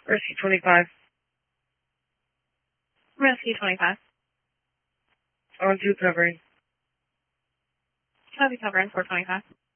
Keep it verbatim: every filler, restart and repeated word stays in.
Rescue twenty-five. Rescue twenty-five. On two covering. Copy covering four twenty-five.